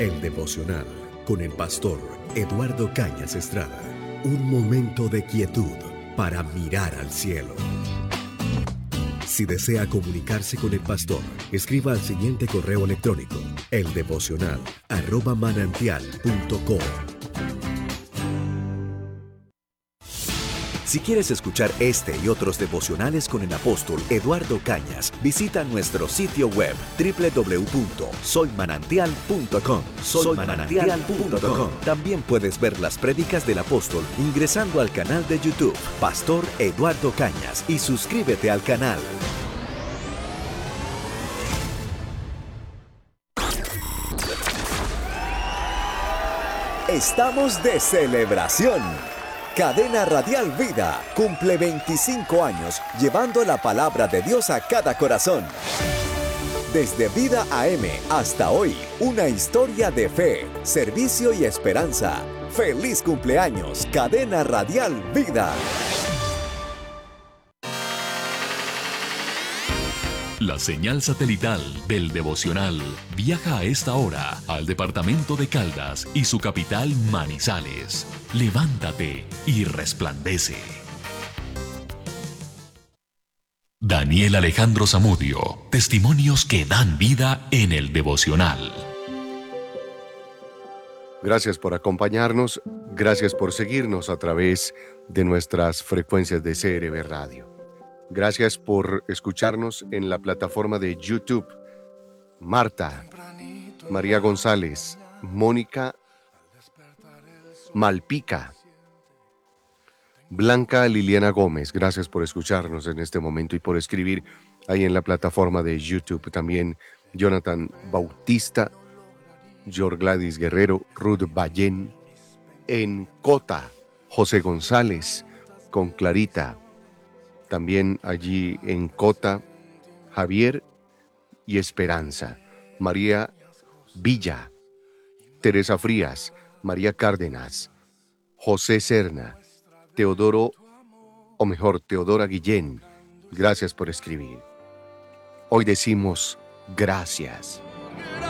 El devocional con el pastor Eduardo Cañas Estrada. Un momento de quietud para mirar al cielo. Si desea comunicarse con el pastor, escriba al siguiente correo electrónico: eldevocional@manantial.com. Si quieres escuchar este y otros devocionales con el apóstol Eduardo Cañas, visita nuestro sitio web www.soymanantial.com. Soymanantial.com. También puedes ver las prédicas del apóstol ingresando al canal de YouTube Pastor Eduardo Cañas y suscríbete al canal. Estamos de celebración. Cadena Radial Vida cumple 25 años llevando la palabra de Dios a cada corazón. Desde Vida AM hasta hoy, una historia de fe, servicio y esperanza. ¡Feliz cumpleaños, Cadena Radial Vida! La señal satelital del devocional viaja a esta hora al departamento de Caldas y su capital Manizales. Levántate y resplandece. Daniel Alejandro Zamudio, testimonios que dan vida en el devocional. Gracias por acompañarnos, gracias por seguirnos a través de nuestras frecuencias de CRB Radio. Gracias por escucharnos en la plataforma de YouTube. Marta, María González, Mónica Malpica, Blanca Liliana Gómez, gracias por escucharnos en este momento y por escribir ahí en la plataforma de YouTube. También Jonathan Bautista, Yor Gladys Guerrero, Ruth Ballén, en Cota, José González, con Clarita. También allí en Cota, Javier y Esperanza, María Villa, Teresa Frías, María Cárdenas, José Serna, Teodora Guillén, gracias por escribir. Hoy decimos gracias.